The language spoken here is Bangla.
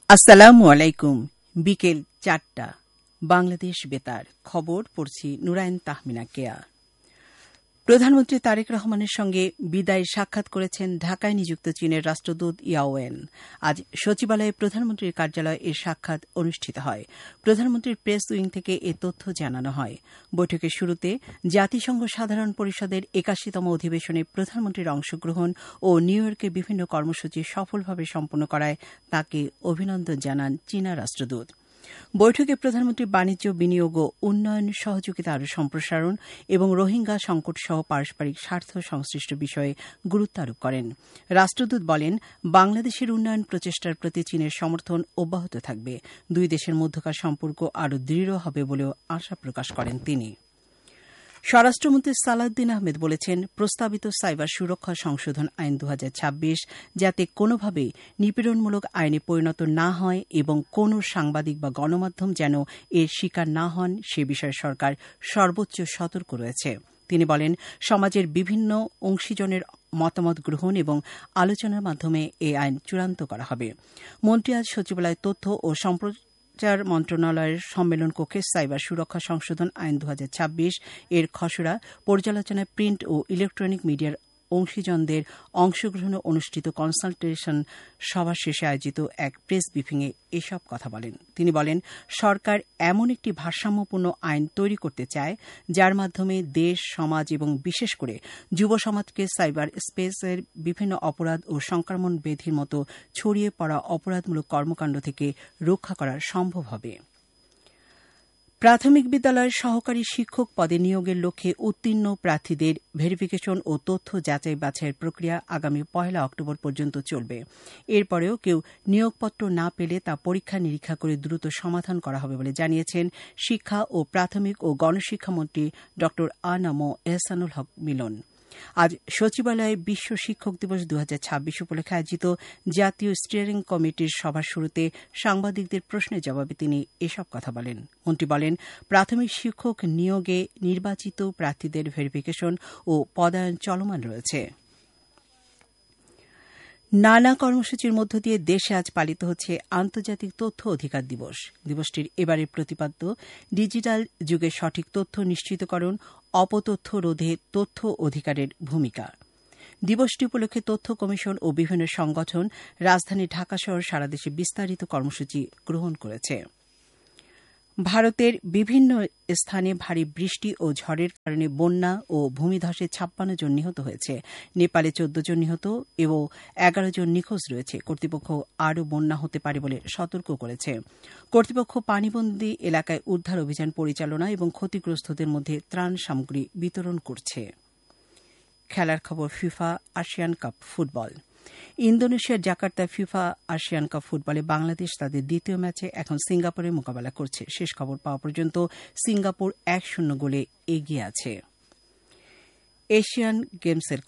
আসসালামু আলাইকুম। বিকেল ৪টা বাংলাদেশ বেতার খবর পড়ছি নুরাইন তাহমিনা কেয়া। প্রধানমন্ত্রী তারেক রহমানের সঙ্গে বিদায় সাক্ষাৎ করেছেন ঢাকায় নিযুক্ত চীনের রাষ্ট্রদূত ইয়াওয়েন। আজ সচিবালয়ে প্রধানমন্ত্রীর কার্যালয়ে এ সাক্ষাৎ অনুষ্ঠিত হয়। প্রধানমন্ত্রীর প্রেস উইং থেকে এ তথ্য জানানো হয়। বৈঠকের শুরুতে জাতিসংঘ সাধারণ পরিষদের ৮১তম অধিবেশনে প্রধানমন্ত্রীর অংশগ্রহণ ও নিউ ইয়র্কে বিভিন্ন কর্মসূচি সফলভাবে সম্পন্ন করায় তাঁকে অভিনন্দন জানান চীনা রাষ্ট্রদূত। বৈঠকে প্রধানমন্ত্রী বাণিজ্য, বিনিয়োগ ও উন্নয়ন সহযোগিতা আরও সম্প্রসারণ এবং রোহিঙ্গা সংকট সহ পারস্পরিক স্বার্থ সংশ্লিষ্ট বিষয়ে গুরুত্ব আরোপ করেন। রাষ্ট্রদূত বলেন, বাংলাদেশের উন্নয়ন প্রচেষ্টার প্রতি চীনের সমর্থন অব্যাহত থাকবে। দুই দেশের মধ্যকার সম্পর্ক আরও দৃঢ় হবে বলেও আশা প্রকাশ করেন তিনি। স্বরাষ্ট্রমন্ত্রী সালাউদ্দিন আহমেদ বলেছেন, প্রস্তাবিত সাইবার সুরক্ষা সংশোধন আইন ২০২৬ যাতে কোনোভাবেই নিপীড়নমূলক আইনে পরিণত না হয় এবং কোনো সাংবাদিক বা গণমাধ্যম যেন এর শিকার না হন সে বিষয়ে সরকার সর্বোচ্চ সতর্ক রয়েছে। তিনি বলেন, সমাজের বিভিন্ন অংশীজনের মতামত গ্রহণ এবং আলোচনার মাধ্যমে এই আইন চূড়ান্ত করা হবে। মন্ত্রী আজ সচিবালয়ে তথ্য ও সম্প্রচার মন্ত্রণালয়ের সম্মেলন কক্ষে সাইবার সুরক্ষা সংশোধন আইন ২০২৬ এর খসড়া পর্যালোচনায় প্রিন্ট ও ইলেকট্রনিক মিডিয়ার অংশীজনদের অংশগ্রহণে অনুষ্ঠিত কনসালটেশন সভা শেষে আয়োজিত এক প্রেস ব্রিফিংয়ে এসব কথা বলেন। তিনি বলেন, সরকার এমন একটি ভারসাম্যপূর্ণ আইন তৈরি করতে চায় যার মাধ্যমে দেশ, সমাজ এবং বিশেষ করে যুব সমাজকে সাইবার স্পেসের বিভিন্ন অপরাধ ও সংক্রমণ ব্যাধির মতো ছড়িয়ে পড়া অপরাধমূলক কর্মকাণ্ড থেকে রক্ষা করা সম্ভব হবে। প্রাথমিক বিদ্যালয়ের সহকারী শিক্ষক পদে নিয়োগের লক্ষ্যে উত্তীর্ণ প্রার্থীদের ভেরিফিকেশন ও তথ্য যাচাই বাছাইয়ের প্রক্রিয়া আগামী ১ অক্টোবর পর্যন্ত চলবে। এরপরেও কেউ নিয়োগপত্র না পেলে তা পরীক্ষা নিরীক্ষা করে দ্রুত সমাধান করা হবে বলে জানিয়েছেন শিক্ষা ও প্রাথমিক ও গণশিক্ষামন্ত্রী ড আ.ন.ম এহসানুল হক মিলন। আজ সচিবালয়ে বিশ্ব শিক্ষক দিবস ২০২৬ উপলক্ষে আয়োজিত জাতীয় স্টিয়ারিং কমিটির সভার শুরুতে সাংবাদিকদের প্রশ্নের জবাবে তিনি এসব কথা বলেন। মন্ত্রী বলেন, প্রাথমিক শিক্ষক নিয়োগে নির্বাচিত প্রার্থীদের ভেরিফিকেশন ও পদায়ন চলমান রয়েছে। নানা কর্মসূচির মধ্য দিয়ে দেশে আজ পালিত হচ্ছে আন্তর্জাতিক তথ্য অধিকার দিবস। দিবসটির এবারের প্রতিপাদ্য ডিজিটাল যুগে সঠিক তথ্য নিশ্চিতকরণ, অপতথ্য রোধে তথ্য অধিকারের ভূমিকা। দিবসটি উপলক্ষে তথ্য কমিশন ও বিভিন্ন সংগঠন রাজধানী ঢাকাসহ সারা দেশে বিস্তারিত কর্মসূচি গ্রহণ করেছে। ভারতের বিভিন্ন স্থানে ভারী বৃষ্টি ও ঝড়ের কারণে বন্যা ও ভূমিধসে ৫৬ জন নিহত হয়েছে। নেপালে ১৪ জন নিহত এবং ১১ জন নিখোঁজ রয়েছে। কর্তৃপক্ষ আরও বন্যা হতে পারে বলে সতর্ক করেছে। কর্তৃপক্ষ পানিবন্দী এলাকায় উদ্ধার অভিযান পরিচালনা এবং ক্ষতিগ্রস্তদের মধ্যে ত্রাণ সামগ্রী বিতরণ করছে। খেলার খবর। FIFA ASEAN cup football. ইন্দোনেশিয়ার জাকার্তায় ফিফা আসিয়ান কাপ ফুটবলে বাংলাদেশ তাদের দ্বিতীয় ম্যাচে এখন সিঙ্গাপুরের মোকাবেলা করছে। শেষ খবর পাওয়া পর্যন্ত সিঙ্গাপুর ১-০ গোলে এগিয়ে আছে। এশিয়ান গেমসের